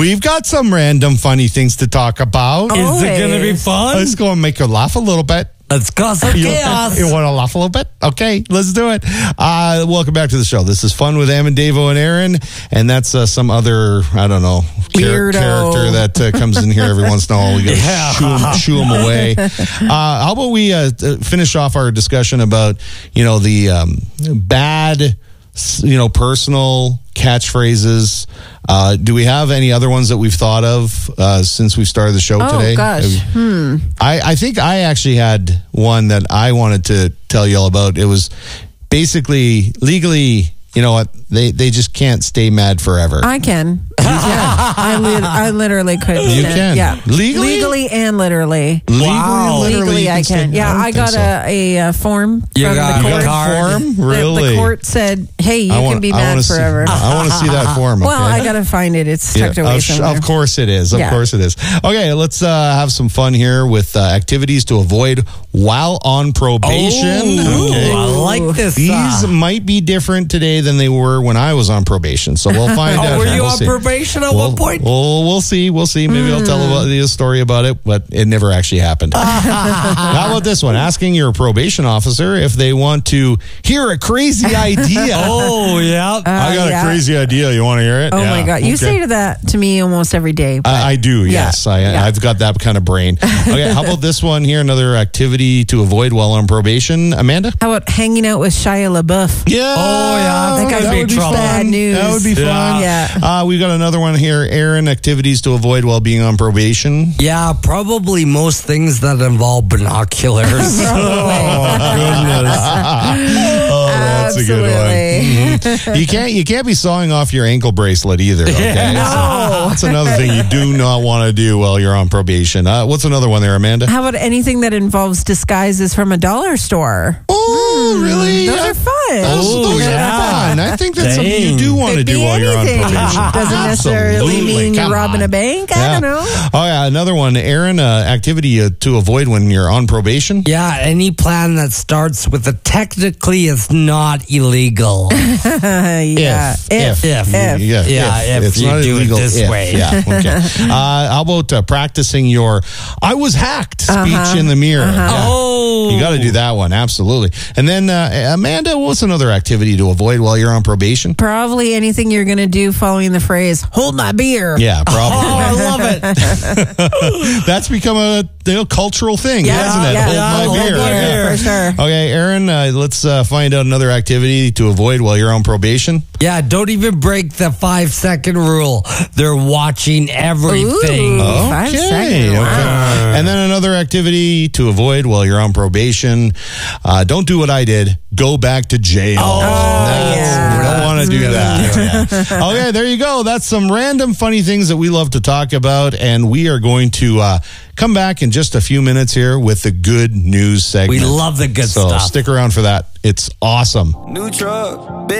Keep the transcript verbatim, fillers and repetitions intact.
We've got some random funny things to talk about. Is it going to be fun? Let's go and make you laugh a little bit. Let's cause some You, chaos. you want to laugh a little bit? Okay, let's do it. Uh, welcome back to the show. This is Fun with Am and Davo and Aaron, and that's uh, some other, I don't know, char- Weirdo. character that uh, comes in here every once in a while. We got to Yeah. shoo, him, shoo him away. Uh, how about we uh, finish off our discussion about, you know, the um, bad, you know, personal catchphrases. Uh, do we have any other ones that we've thought of uh, since we started the show Oh, today? gosh. Have- Hmm. I, I think I actually had one that I wanted to tell you all about. It was basically legally, you know what, they, they just can't stay mad forever. I can. I, li- I literally could. You can? Yeah. Legally? Legally and literally. Legally, Wow. literally, Legally, you I stay- can. Yeah, don't I think got so. a, a, uh form You from got- the you court. got form? The- Really? The, court said, hey, you I can wanna- be I wanna mad see- forever. I want to see that form. Well, okay? I got to find it. It's Yeah, tucked away of, somewhere. of course it is. Of Yeah. course it is. Okay, let's uh, have some fun here with uh, activities to avoid while on probation. Oh, okay. I like this. These uh, might be different today than they were when I was on probation. So we'll find out. oh, were you We'll on see. probation at We'll, one point? We'll, we'll see. We'll see. Maybe I'll tell about the story about it, but it never actually happened. How about this one? Asking your probation officer if they want to hear a crazy idea. Oh, yeah. I got yeah. a crazy idea. You want to hear it? Oh, Yeah. my God. You Okay. say to that to me almost every day. but- I, I do, Yeah. yes. I, Yeah. I've got that kind of brain. Okay, how about this one here? Another activity to avoid while on probation. Amanda? How about hanging out with Shia LaBeouf? Yeah. Oh, yeah, that could be would be trouble. fun. Bad news. That would be fun. Yeah. Uh, we've got another one here. Aaron, activities to avoid while being on probation. Yeah, probably most things that involve binoculars. Oh, that's a good one. Mhm. You can't you can't be sawing off your ankle bracelet either. Okay, No. that's another thing you do not want to do while you're on probation. Uh, what's another one there, Amanda? How about anything that involves disguises from a dollar store? Oh, really? Those are fun. Those, those yeah. are fun. I think that's something you Dang. do want to Could do be while you're on anything. probation. Doesn't necessarily Absolutely. mean you're Come robbing on. a bank. I Yeah. don't know. Oh yeah, another one. Aaron, uh, activity uh, to avoid when you're on probation. Yeah, any plan that starts with a technically is not illegal. Uh, yeah. If, If. yeah, Yeah, if it's you not do it illegal this if. way. Yeah. Okay. uh, how about uh, practicing your "I was hacked" speech Uh-huh. in the mirror? Yeah. Oh. You got to do that one, absolutely. And then, uh, Amanda, what's another activity to avoid while you're on probation? Probably anything you're going to do following the phrase, hold my beer. Yeah, probably. Oh, I love it. That's become a you know, cultural thing, Yeah, hasn't it? yeah. Hold Yeah, my hold beer. my Yeah. beer. For sure. Okay, Aaron, uh, let's uh, find out another activity to avoid while you're on probation. Yeah, don't even break the five second rule. They're watching everything. Ooh. Five Okay, seconds. Wow. okay. And then another activity to avoid while you're on probation. Uh, don't do what I did. Go back to jail. Oh, That's- yeah. We don't want to do that. Okay, there you go. That's some random funny things that we love to talk about. And we are going to uh, come back in just a few minutes here with the good news segment. We love the good So stuff. stick around for that. It's awesome. New truck.